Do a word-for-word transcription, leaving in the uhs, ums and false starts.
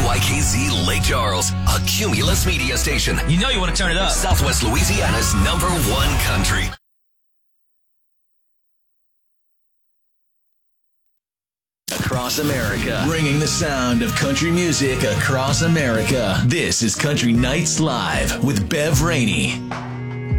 Y K Z Lake Charles, a Cumulus media station. You know you want to turn it up. Southwest Louisiana's number one country. Across America. Bringing the sound of country music across America. This is Country Nights Live with Bev Rainey.